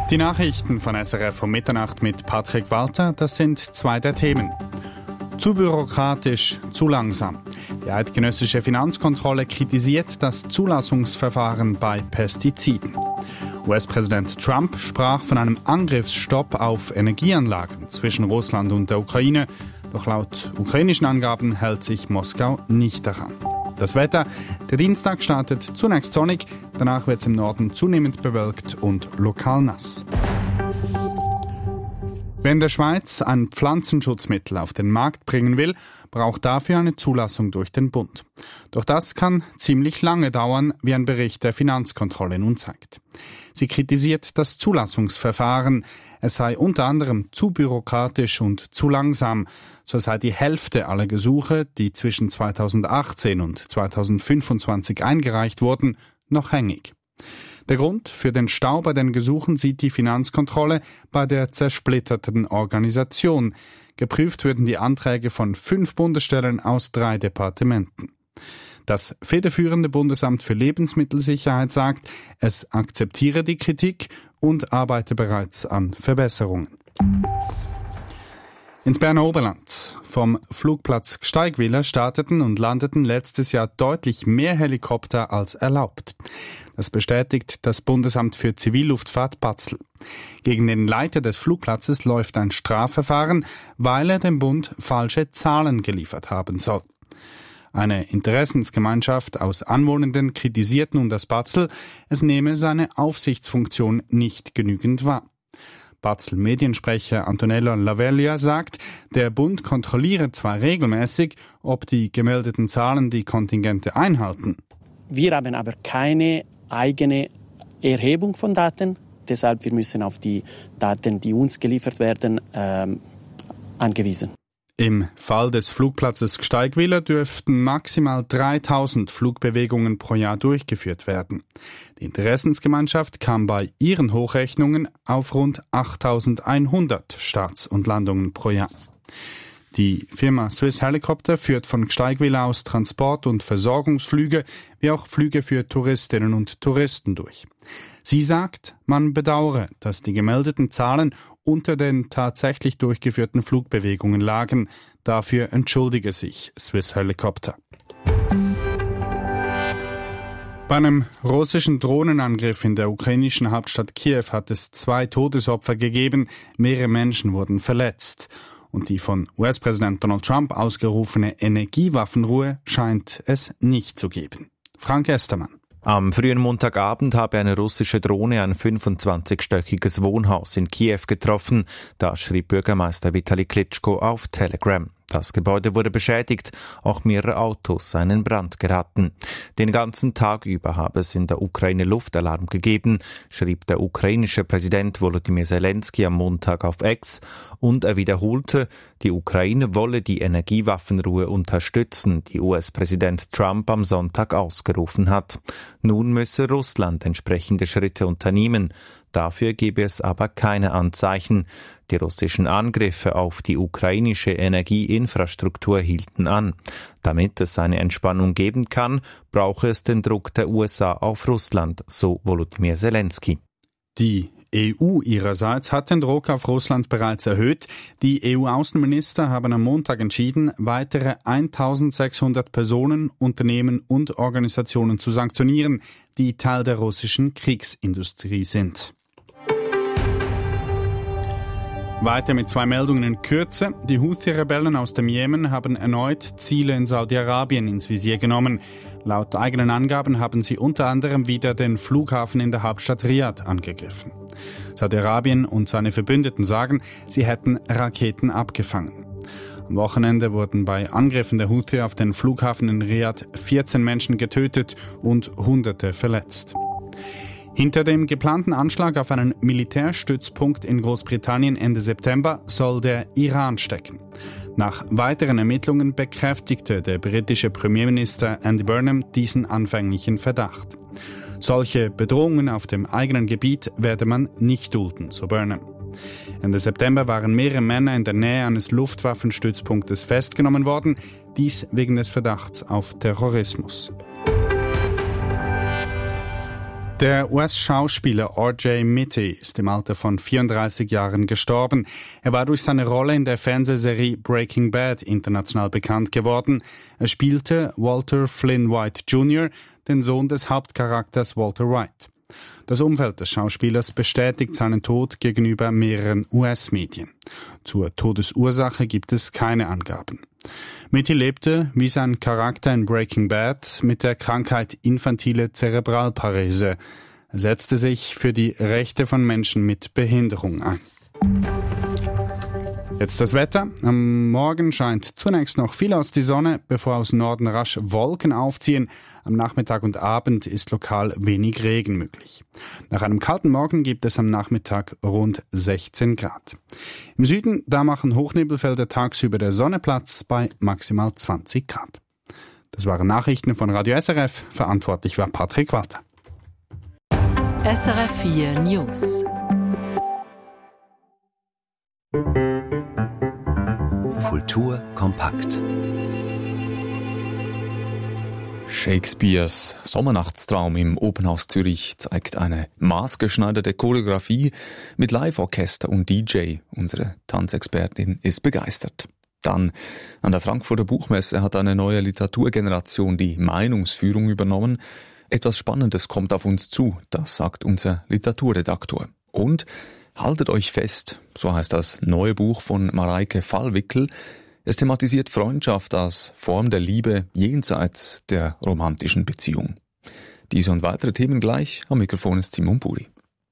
Die Nachrichten von SRF um Mitternacht mit Patrick Walter, das sind zwei der Themen. Zu bürokratisch, zu langsam. Die eidgenössische Finanzkontrolle kritisiert das Zulassungsverfahren bei Pestiziden. US-Präsident Trump sprach von einem Angriffsstopp auf Energieanlagen zwischen Russland und der Ukraine. Doch laut ukrainischen Angaben hält sich Moskau nicht daran. Das Wetter: Der Dienstag startet zunächst sonnig, danach wird es im Norden zunehmend bewölkt und lokal nass. Wer in der Schweiz ein Pflanzenschutzmittel auf den Markt bringen will, braucht dafür eine Zulassung durch den Bund. Doch das kann ziemlich lange dauern, wie ein Bericht der Finanzkontrolle nun zeigt. Sie kritisiert das Zulassungsverfahren. Es sei unter anderem zu bürokratisch und zu langsam. So sei die Hälfte aller Gesuche, die zwischen 2018 und 2025 eingereicht wurden, noch hängig. Der Grund für den Stau bei den Gesuchen sieht die Finanzkontrolle bei der zersplitterten Organisation. Geprüft würden die Anträge von 5 Bundesstellen aus 3 Departementen. Das federführende Bundesamt für Lebensmittelsicherheit sagt, es akzeptiere die Kritik und arbeite bereits an Verbesserungen. Ins Berner Oberland. Vom Flugplatz Gsteigwiller starteten und landeten letztes Jahr deutlich mehr Helikopter als erlaubt. Das bestätigt das Bundesamt für Zivilluftfahrt Batzl. Gegen den Leiter des Flugplatzes läuft ein Strafverfahren, weil er dem Bund falsche Zahlen geliefert haben soll. Eine Interessensgemeinschaft aus Anwohnenden kritisiert nun das Batzl, es nehme seine Aufsichtsfunktion nicht genügend wahr. Batzl-Mediensprecher Antonello Laveglia sagt, der Bund kontrolliere zwar regelmäßig, ob die gemeldeten Zahlen die Kontingente einhalten. Wir haben aber keine eigene Erhebung von Daten, deshalb wir müssen auf die Daten, die uns geliefert werden, angewiesen. Im Fall des Flugplatzes Gsteigwiller dürften maximal 3000 Flugbewegungen pro Jahr durchgeführt werden. Die Interessensgemeinschaft kam bei ihren Hochrechnungen auf rund 8100 Starts und Landungen pro Jahr. Die Firma Swiss Helicopter führt von Gsteigwiller aus Transport- und Versorgungsflüge wie auch Flüge für Touristinnen und Touristen durch. Sie sagt, man bedauere, dass die gemeldeten Zahlen unter den tatsächlich durchgeführten Flugbewegungen lagen. Dafür entschuldige sich Swiss Helicopter. Bei einem russischen Drohnenangriff in der ukrainischen Hauptstadt Kiew hat es 2 Todesopfer gegeben, mehrere Menschen wurden verletzt. Und die von US-Präsident Donald Trump ausgerufene Energiewaffenruhe scheint es nicht zu geben. Frank Estermann. Am frühen Montagabend habe eine russische Drohne ein 25-stöckiges Wohnhaus in Kiew getroffen. Das schrieb Bürgermeister Vitali Klitschko auf Telegram. Das Gebäude wurde beschädigt, auch mehrere Autos seien in Brand geraten. Den ganzen Tag über habe es in der Ukraine Luftalarm gegeben, schrieb der ukrainische Präsident Volodymyr Zelensky am Montag auf X, und er wiederholte, die Ukraine wolle die Energiewaffenruhe unterstützen, die US-Präsident Trump am Sonntag ausgerufen hat. Nun müsse Russland entsprechende Schritte unternehmen. Dafür gebe es aber keine Anzeichen. Die russischen Angriffe auf die ukrainische Energieinfrastruktur hielten an. Damit es eine Entspannung geben kann, brauche es den Druck der USA auf Russland, so Volodymyr Zelensky. Die EU ihrerseits hat den Druck auf Russland bereits erhöht. Die EU-Außenminister haben am Montag entschieden, weitere 1600 Personen, Unternehmen und Organisationen zu sanktionieren, die Teil der russischen Kriegsindustrie sind. Weiter mit 2 Meldungen in Kürze. Die Houthi-Rebellen aus dem Jemen haben erneut Ziele in Saudi-Arabien ins Visier genommen. Laut eigenen Angaben haben sie unter anderem wieder den Flughafen in der Hauptstadt Riad angegriffen. Saudi-Arabien und seine Verbündeten sagen, sie hätten Raketen abgefangen. Am Wochenende wurden bei Angriffen der Houthi auf den Flughafen in Riad 14 Menschen getötet und Hunderte verletzt. Hinter dem geplanten Anschlag auf einen Militärstützpunkt in Großbritannien Ende September soll der Iran stecken. Nach weiteren Ermittlungen bekräftigte der britische Premierminister Andy Burnham diesen anfänglichen Verdacht. Solche Bedrohungen auf dem eigenen Gebiet werde man nicht dulden, so Burnham. Ende September waren mehrere Männer in der Nähe eines Luftwaffenstützpunktes festgenommen worden, dies wegen des Verdachts auf Terrorismus. Der US-Schauspieler R.J. Mitte ist im Alter von 34 Jahren gestorben. Er war durch seine Rolle in der Fernsehserie Breaking Bad international bekannt geworden. Er spielte Walter Flynn White Jr., den Sohn des Hauptcharakters Walter White. Das Umfeld des Schauspielers bestätigt seinen Tod gegenüber mehreren US-Medien. Zur Todesursache gibt es keine Angaben. Mitty lebte, wie sein Charakter in Breaking Bad, mit der Krankheit infantile Zerebralparese. Er setzte sich für die Rechte von Menschen mit Behinderung ein. Jetzt das Wetter. Am Morgen scheint zunächst noch vielerorts die Sonne, bevor aus Norden rasch Wolken aufziehen. Am Nachmittag und Abend ist lokal wenig Regen möglich. Nach einem kalten Morgen gibt es am Nachmittag rund 16 Grad. Im Süden, da machen Hochnebelfelder tagsüber der Sonne Platz bei maximal 20 Grad. Das waren Nachrichten von Radio SRF. Verantwortlich war Patrick Walter. SRF 4 News. Kultur kompakt. Shakespeares Sommernachtstraum im Opernhaus Zürich zeigt eine maßgeschneiderte Choreografie mit Live-Orchester und DJ. Unsere Tanzexpertin ist begeistert. Dann an der Frankfurter Buchmesse hat eine neue Literaturgeneration die Meinungsführung übernommen. Etwas Spannendes kommt auf uns zu, das sagt unser Literaturredaktor. Und haltet euch fest, so heißt das neue Buch von Mareike Fallwickel. Es thematisiert Freundschaft als Form der Liebe jenseits der romantischen Beziehung. Diese und weitere Themen gleich. Am Mikrofon ist Simon Buri.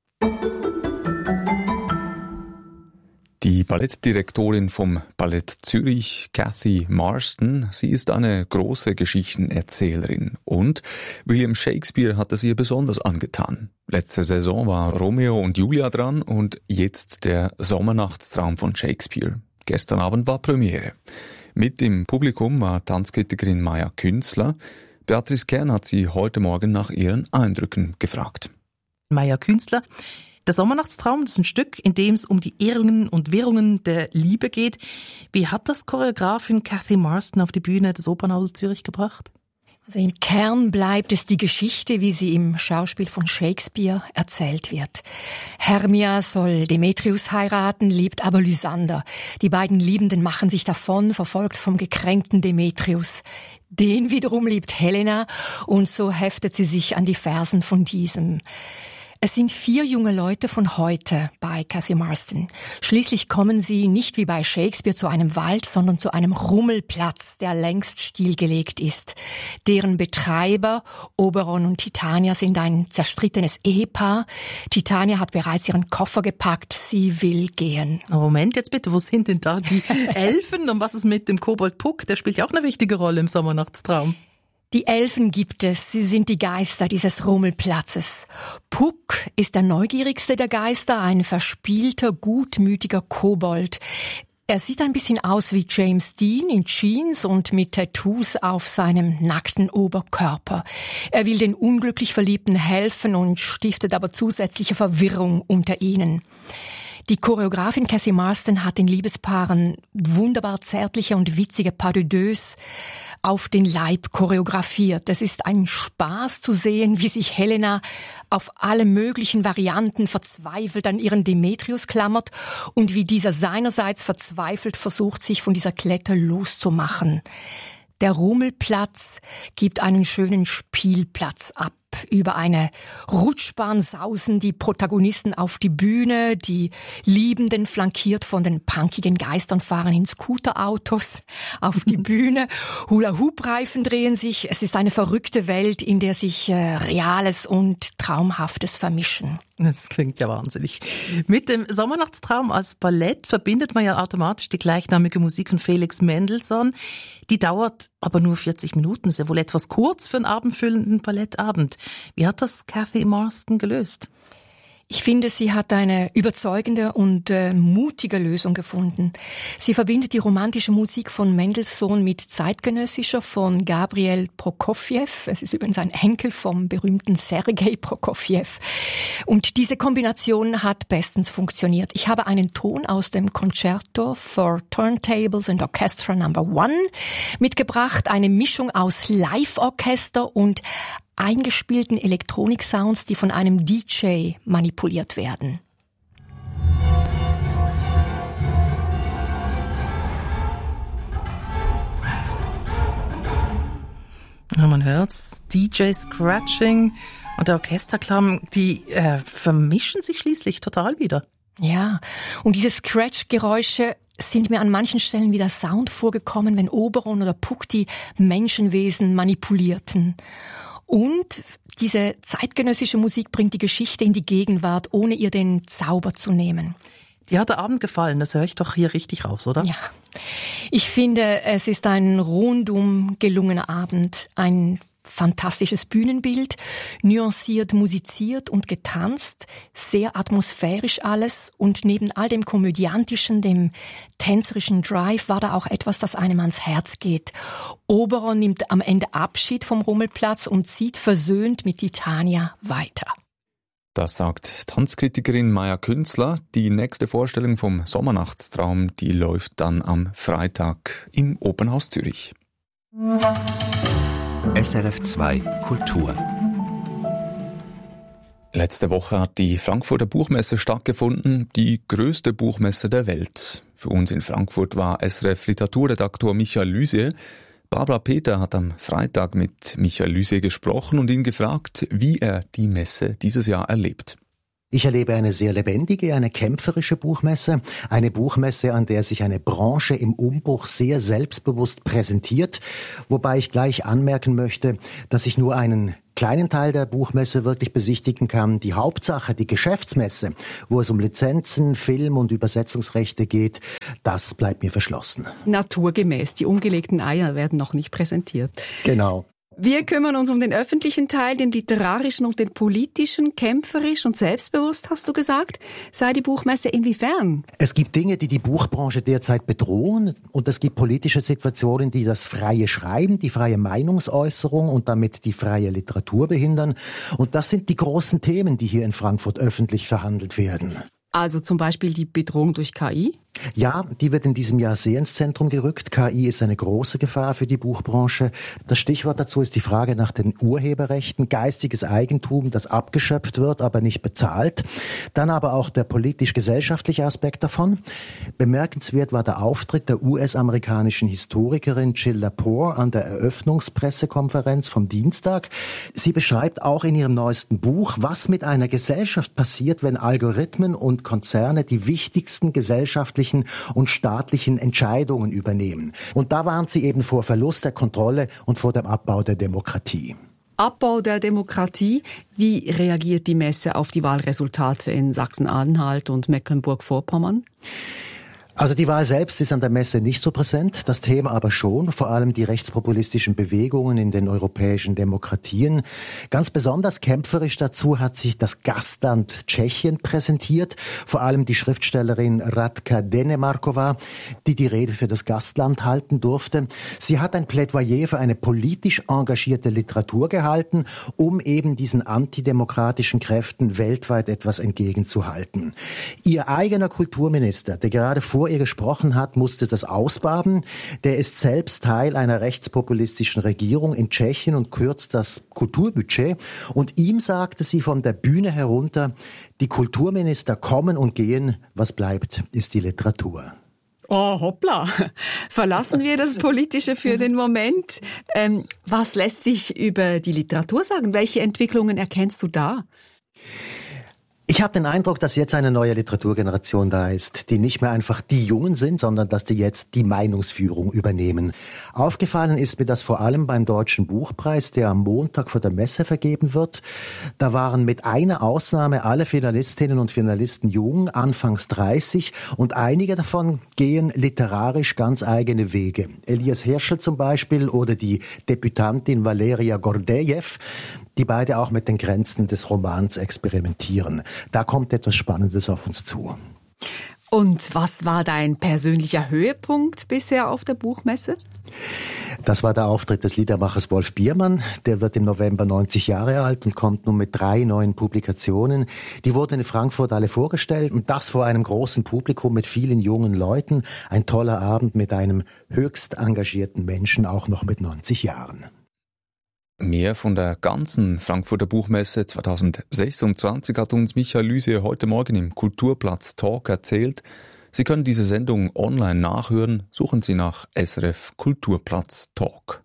Die Ballettdirektorin vom Ballett Zürich, Cathy Marston, sie ist eine große Geschichtenerzählerin und William Shakespeare hat es ihr besonders angetan. Letzte Saison war Romeo und Julia dran und jetzt der Sommernachtstraum von Shakespeare. Gestern Abend war Premiere. Mit im Publikum war Tanzkritikerin Maja Künzler. Beatrice Kern hat sie heute Morgen nach ihren Eindrücken gefragt. Maja Künzler, der Sommernachtstraum, das ist ein Stück, in dem es um die Irrungen und Wirrungen der Liebe geht. Wie hat das Choreografin Cathy Marston auf die Bühne des Opernhauses Zürich gebracht? Also im Kern bleibt es die Geschichte, wie sie im Schauspiel von Shakespeare erzählt wird. Hermia soll Demetrius heiraten, liebt aber Lysander. Die beiden Liebenden machen sich davon, verfolgt vom gekränkten Demetrius. Den wiederum liebt Helena und so heftet sie sich an die Fersen von diesem. Es sind 4 junge Leute von heute bei Cathy Marston. Schließlich kommen sie nicht wie bei Shakespeare zu einem Wald, sondern zu einem Rummelplatz, der längst stillgelegt ist. Deren Betreiber, Oberon und Titania, sind ein zerstrittenes Ehepaar. Titania hat bereits ihren Koffer gepackt, sie will gehen. Moment, jetzt bitte, wo sind denn da die Elfen? Und was ist mit dem Kobold Puck? Der spielt ja auch eine wichtige Rolle im Sommernachtstraum. Die Elfen gibt es, sie sind die Geister dieses Rummelplatzes. Puck ist der neugierigste der Geister, ein verspielter, gutmütiger Kobold. Er sieht ein bisschen aus wie James Dean in Jeans und mit Tattoos auf seinem nackten Oberkörper. Er will den unglücklich Verliebten helfen und stiftet aber zusätzliche Verwirrung unter ihnen. Die Choreografin Cathy Marston hat den Liebespaaren wunderbar zärtliche und witzige Pas de deux auf den Leib choreografiert. Es ist ein Spaß zu sehen, wie sich Helena auf alle möglichen Varianten verzweifelt an ihren Demetrius klammert und wie dieser seinerseits verzweifelt versucht, sich von dieser Klette loszumachen. Der Rummelplatz gibt einen schönen Spielplatz ab. Über eine Rutschbahn sausen die Protagonisten auf die Bühne, die Liebenden flankiert von den punkigen Geistern fahren in Scooterautos auf die Bühne. Hula-Hoop-Reifen drehen sich. Es ist eine verrückte Welt, in der sich Reales und Traumhaftes vermischen. Das klingt ja wahnsinnig. Mit dem Sommernachtstraum als Ballett verbindet man ja automatisch die gleichnamige Musik von Felix Mendelssohn. Die dauert aber nur 40 Minuten, ist ja wohl etwas kurz für einen abendfüllenden Ballettabend. Wie hat das Cathy Marston gelöst? Ich finde, sie hat eine überzeugende und mutige Lösung gefunden. Sie verbindet die romantische Musik von Mendelssohn mit zeitgenössischer von Gabriel Prokofjew. Es ist übrigens ein Enkel vom berühmten Sergei Prokofjew. Und diese Kombination hat bestens funktioniert. Ich habe einen Ton aus dem Concerto for Turntables and Orchestra No. 1 mitgebracht. Eine Mischung aus Live-Orchester und eingespielten Elektronik-Sounds, die von einem DJ manipuliert werden. Ja, man hört's, DJ-Scratching und der Orchesterklang, die vermischen sich schließlich total wieder. Ja, und diese Scratch-Geräusche sind mir an manchen Stellen wie der Sound vorgekommen, wenn Oberon oder Puck die Menschenwesen manipulierten. Und diese zeitgenössische Musik bringt die Geschichte in die Gegenwart, ohne ihr den Zauber zu nehmen. Dir hat der Abend gefallen, das höre ich doch hier richtig raus, oder? Ja, ich finde, es ist ein rundum gelungener Abend, ein fantastisches Bühnenbild, nuanciert musiziert und getanzt, sehr atmosphärisch alles und neben all dem komödiantischen, dem tänzerischen Drive war da auch etwas, das einem ans Herz geht. Oberon nimmt am Ende Abschied vom Rummelplatz und zieht versöhnt mit Titania weiter. Das sagt Tanzkritikerin Maja Künzler. Die nächste Vorstellung vom Sommernachtstraum, die läuft dann am Freitag im Opernhaus Zürich. SRF 2 Kultur. Letzte Woche hat die Frankfurter Buchmesse stattgefunden, die größte Buchmesse der Welt. Für uns in Frankfurt war SRF-Literaturredaktor Michael Lysier. Barbara Peter hat am Freitag mit Michael Lysier gesprochen und ihn gefragt, wie er die Messe dieses Jahr erlebt. Ich erlebe eine sehr lebendige, eine kämpferische Buchmesse. Eine Buchmesse, an der sich eine Branche im Umbruch sehr selbstbewusst präsentiert. Wobei ich gleich anmerken möchte, dass ich nur einen kleinen Teil der Buchmesse wirklich besichtigen kann. Die Hauptsache, die Geschäftsmesse, wo es um Lizenzen, Film- und Übersetzungsrechte geht, das bleibt mir verschlossen. Naturgemäß, die ungelegten Eier werden noch nicht präsentiert. Genau. Wir kümmern uns um den öffentlichen Teil, den literarischen und den politischen, kämpferisch und selbstbewusst, hast du gesagt. Sei die Buchmesse inwiefern? Es gibt Dinge, die die Buchbranche derzeit bedrohen und es gibt politische Situationen, die das freie Schreiben, die freie Meinungsäußerung und damit die freie Literatur behindern. Und das sind die großen Themen, die hier in Frankfurt öffentlich verhandelt werden. Also zum Beispiel die Bedrohung durch KI? Ja, die wird in diesem Jahr sehr ins Zentrum gerückt. KI ist eine große Gefahr für die Buchbranche. Das Stichwort dazu ist die Frage nach den Urheberrechten, geistiges Eigentum, das abgeschöpft wird, aber nicht bezahlt. Dann aber auch der politisch-gesellschaftliche Aspekt davon. Bemerkenswert war der Auftritt der US-amerikanischen Historikerin Jill Lepore an der Eröffnungspressekonferenz vom Dienstag. Sie beschreibt auch in ihrem neuesten Buch, was mit einer Gesellschaft passiert, wenn Algorithmen und Konzerne die wichtigsten gesellschaftlichen und staatlichen Entscheidungen übernehmen. Und da warnt sie eben vor Verlust der Kontrolle und vor dem Abbau der Demokratie. Abbau der Demokratie. Wie reagiert die Messe auf die Wahlresultate in Sachsen-Anhalt und Mecklenburg-Vorpommern? Also die Wahl selbst ist an der Messe nicht so präsent, das Thema aber schon, vor allem die rechtspopulistischen Bewegungen in den europäischen Demokratien. Ganz besonders kämpferisch dazu hat sich das Gastland Tschechien präsentiert, vor allem die Schriftstellerin Radka Denemarkova, die die Rede für das Gastland halten durfte. Sie hat ein Plädoyer für eine politisch engagierte Literatur gehalten, um eben diesen antidemokratischen Kräften weltweit etwas entgegenzuhalten. Ihr eigener Kulturminister, der gerade vor ihr gesprochen hat, musste das ausbaden. Der ist selbst Teil einer rechtspopulistischen Regierung in Tschechien und kürzt das Kulturbudget. Und ihm sagte sie von der Bühne herunter, die Kulturminister kommen und gehen, was bleibt, ist die Literatur. Oh, hoppla. Verlassen wir das Politische für den Moment. Was lässt sich über die Literatur sagen? Welche Entwicklungen erkennst du da? Ich habe den Eindruck, dass jetzt eine neue Literaturgeneration da ist, die nicht mehr einfach die Jungen sind, sondern dass die jetzt die Meinungsführung übernehmen. Aufgefallen ist mir das vor allem beim Deutschen Buchpreis, der am Montag vor der Messe vergeben wird. Da waren mit einer Ausnahme alle Finalistinnen und Finalisten jung, anfangs 30, und einige davon gehen literarisch ganz eigene Wege. Elias Hirschl zum Beispiel oder die Debütantin Valeria Gordejew, die beide auch mit den Grenzen des Romans experimentieren. Da kommt etwas Spannendes auf uns zu. Und was war dein persönlicher Höhepunkt bisher auf der Buchmesse? Das war der Auftritt des Liedermachers Wolf Biermann. Der wird im November 90 Jahre alt und kommt nun mit 3 neuen Publikationen. Die wurden in Frankfurt alle vorgestellt und das vor einem großen Publikum mit vielen jungen Leuten. Ein toller Abend mit einem höchst engagierten Menschen, auch noch mit 90 Jahren. Mehr von der ganzen Frankfurter Buchmesse 2026 hat uns Michael Lüsier heute Morgen im Kulturplatz Talk erzählt. Sie können diese Sendung online nachhören. Suchen Sie nach SRF Kulturplatz Talk.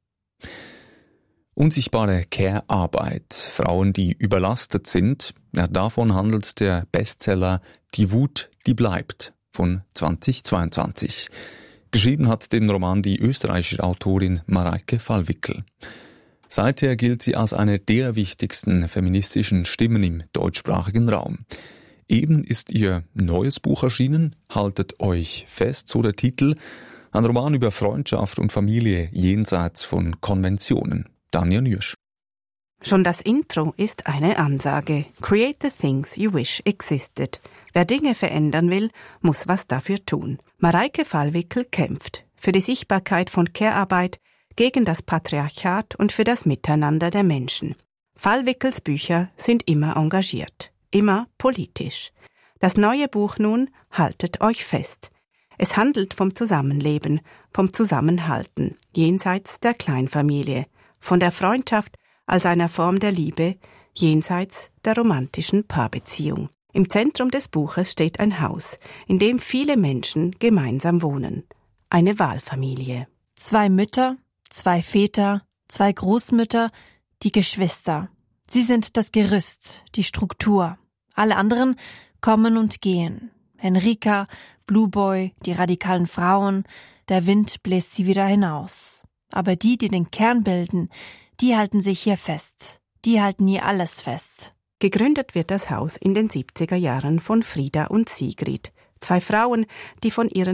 Unsichtbare Care-Arbeit, Frauen, die überlastet sind, davon handelt der Bestseller Die Wut, die bleibt von 2022. Geschrieben hat den Roman die österreichische Autorin Mareike Fallwickel. Seither gilt sie als eine der wichtigsten feministischen Stimmen im deutschsprachigen Raum. Eben ist ihr neues Buch erschienen, Haltet euch fest, so der Titel, ein Roman über Freundschaft und Familie jenseits von Konventionen. Danja Nürsch. Schon das Intro ist eine Ansage. Create the things you wish existed. Wer Dinge verändern will, muss was dafür tun. Mareike Fallwickel kämpft für die Sichtbarkeit von Care-Arbeit, gegen das Patriarchat und für das Miteinander der Menschen. Fallwickels Bücher sind immer engagiert, immer politisch. Das neue Buch nun, Haltet euch fest. Es handelt vom Zusammenleben, vom Zusammenhalten, jenseits der Kleinfamilie, von der Freundschaft als einer Form der Liebe, jenseits der romantischen Paarbeziehung. Im Zentrum des Buches steht ein Haus, in dem viele Menschen gemeinsam wohnen. Eine Wahlfamilie. 2 Mütter, 2 Väter, 2 Großmütter, die Geschwister. Sie sind das Gerüst, die Struktur. Alle anderen kommen und gehen. Henrika, Blue Boy, die radikalen Frauen, der Wind bläst sie wieder hinaus. Aber die den Kern bilden, die halten sich hier fest. Die halten hier alles fest. Gegründet wird das Haus in den 70er Jahren von Frieda und Sigrid, 2 Frauen, die von ihren